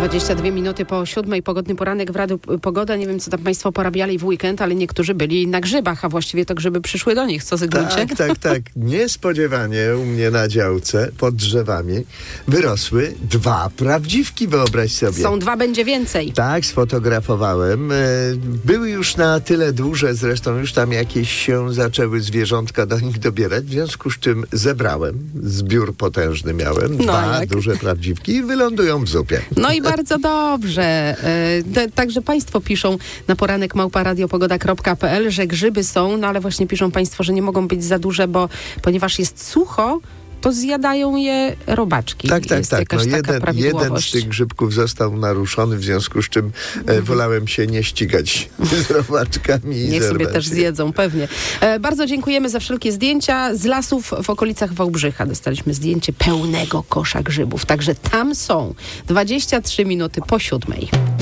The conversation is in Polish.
22 minuty po 7:00, pogodny poranek w Radiu Pogoda. Nie wiem, co tam państwo porabiali w weekend, ale niektórzy byli na grzybach, a właściwie to grzyby przyszły do nich. Co, Zygmuncie? Tak. Niespodziewanie u mnie na działce pod drzewami wyrosły 2 prawdziwki, wyobraź sobie. Są 2, będzie więcej. Tak, sfotografowałem. Były już na tyle duże, zresztą już tam jakieś się zaczęły zwierzątka do nich dobierać, w związku z czym zebrałem. Zbiór potężny miałem. 2 duże prawdziwki i wylądują w zupie. No i bardzo dobrze. Także państwo piszą na poranek@radiopogoda.pl, że grzyby są, no ale właśnie piszą państwo, że nie mogą być za duże, ponieważ jest sucho, to zjadają je robaczki. Tak. Jeden z tych grzybków został naruszony, w związku z czym wolałem się nie ścigać z robaczkami. Niech sobie też zjedzą, pewnie. Bardzo dziękujemy za wszelkie zdjęcia. Z lasów w okolicach Wałbrzycha dostaliśmy zdjęcie pełnego kosza grzybów. Także tam są. 23 minuty po 7:00.